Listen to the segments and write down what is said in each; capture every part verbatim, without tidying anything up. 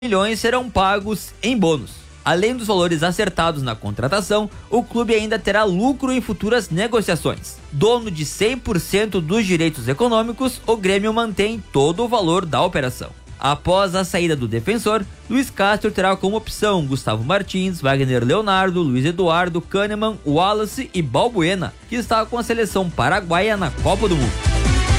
milhões serão pagos em bônus. Além dos valores acertados na contratação, o clube ainda terá lucro em futuras negociações. Dono de cem por cento dos direitos econômicos, o Grêmio mantém todo o valor da operação. Após a saída do defensor, Luiz Castro terá como opção Gustavo Martins, Wagner Leonardo, Luiz Eduardo, Kahneman, Wallace e Balbuena, que está com a seleção paraguaia na Copa do Mundo.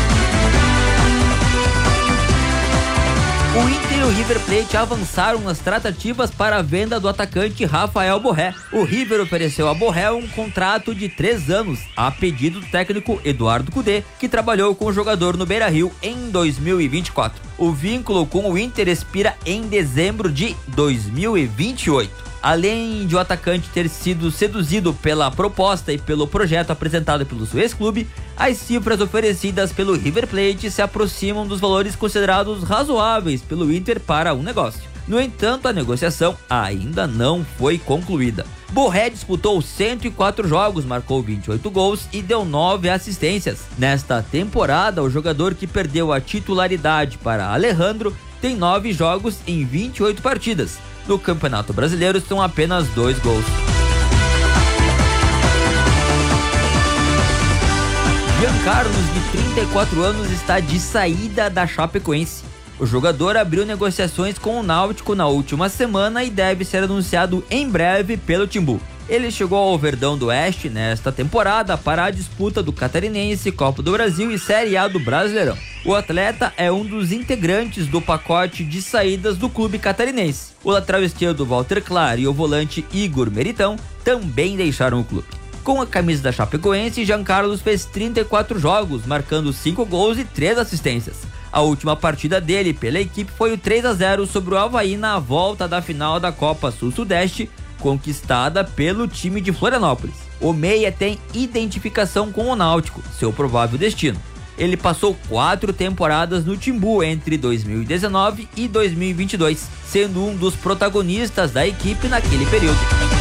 O Inter e o River Plate avançaram nas tratativas para a venda do atacante Rafael Borré. O River ofereceu a Borré um contrato de três anos, a pedido do técnico Eduardo Cudê, que trabalhou com o jogador no Beira-Rio em dois mil e vinte e quatro. O vínculo com o Inter expira em dezembro de dois mil e vinte e oito. Além de o atacante ter sido seduzido pela proposta e pelo projeto apresentado pelo seu ex-clube, as cifras oferecidas pelo River Plate se aproximam dos valores considerados razoáveis pelo Inter para o negócio. No entanto, a negociação ainda não foi concluída. Borré disputou cento e quatro jogos, marcou vinte e oito gols e deu nove assistências. Nesta temporada, o jogador que perdeu a titularidade para Alejandro tem nove jogos em vinte e oito partidas. No Campeonato Brasileiro são apenas dois gols. Jean Carlos, de trinta e quatro anos, está de saída da Chapecoense. O jogador abriu negociações com o Náutico na última semana e deve ser anunciado em breve pelo Timbu. Ele chegou ao Verdão do Oeste nesta temporada para a disputa do Catarinense, Copa do Brasil e Série A do Brasileirão. O atleta é um dos integrantes do pacote de saídas do clube catarinense. O lateral esquerdo Walter Clar e o volante Igor Meritão também deixaram o clube. Com a camisa da Chapecoense, Jean Carlos fez trinta e quatro jogos, marcando cinco gols e três assistências. A última partida dele pela equipe foi o três a zero sobre o Avaí na volta da final da Copa Sul-Sudeste, conquistada pelo time de Florianópolis. O meia tem identificação com o Náutico, seu provável destino. Ele passou quatro temporadas no Timbu entre dois mil e dezenove e dois mil e vinte e dois, sendo um dos protagonistas da equipe naquele período.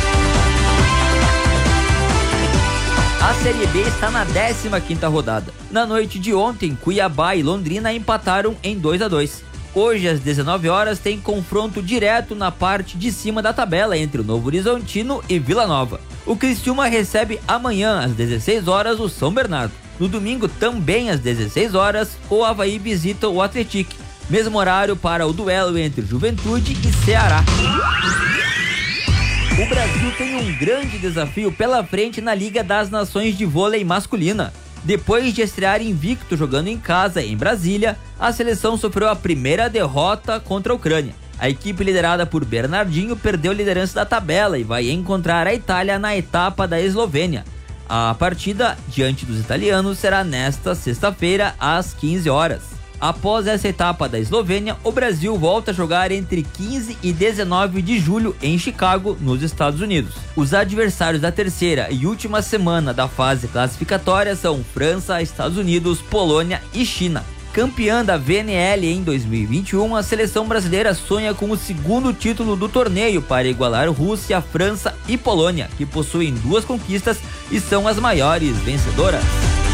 A Série B está na décima quinta rodada. Na noite de ontem, Cuiabá e Londrina empataram em dois a dois. Hoje, às dezenove horas, tem confronto direto na parte de cima da tabela entre o Novo Horizontino e Vila Nova. O Criciúma recebe amanhã, às dezesseis horas, o São Bernardo. No domingo, também às dezesseis horas, o Avaí visita o Atlético. Mesmo horário para o duelo entre Juventude e Ceará. O Brasil tem um grande desafio pela frente na Liga das Nações de Vôlei Masculina. Depois de estrear invicto jogando em casa em Brasília, a seleção sofreu a primeira derrota contra a Ucrânia. A equipe liderada por Bernardinho perdeu a liderança da tabela e vai encontrar a Itália na etapa da Eslovênia. A partida diante dos italianos será nesta sexta-feira às quinze horas. Após essa etapa da Eslovênia, o Brasil volta a jogar entre quinze e dezenove de julho em Chicago, nos Estados Unidos. Os adversários da terceira e última semana da fase classificatória são França, Estados Unidos, Polônia e China. Campeã da V N L em dois mil e vinte e um, a seleção brasileira sonha com o segundo título do torneio para igualar Rússia, França e Polônia, que possuem duas conquistas e são as maiores vencedoras.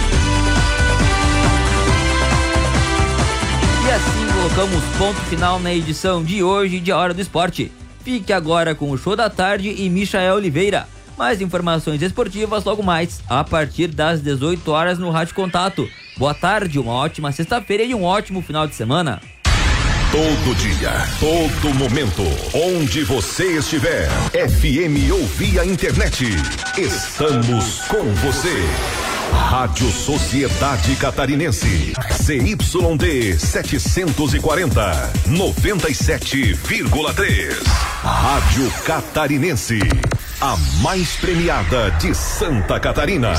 E assim colocamos ponto final na edição de hoje de A Hora do Esporte. Fique agora com o Show da Tarde e Michael Oliveira. Mais informações esportivas logo mais, a partir das dezoito horas no Rádio Contato. Boa tarde, uma ótima sexta-feira e um ótimo final de semana. Todo dia, todo momento, onde você estiver, F M ou via internet, estamos com você. Rádio Sociedade Catarinense, C Y D setecentos e quarenta, noventa e sete vírgula três. Rádio Catarinense, a mais premiada de Santa Catarina.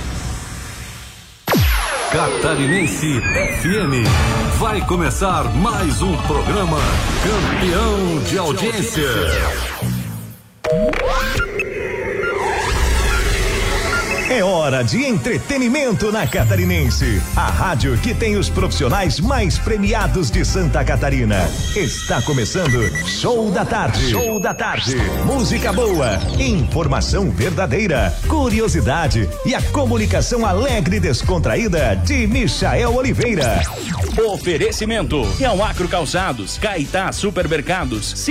Catarinense F M. Vai começar mais um programa campeão de audiência. É hora de entretenimento na Catarinense. A rádio que tem os profissionais mais premiados de Santa Catarina. Está começando Show da Tarde. Show da Tarde. Música boa, informação verdadeira, curiosidade e a comunicação alegre e descontraída de Michael Oliveira. Oferecimento Real Acro Calçados, Caetá Supermercados,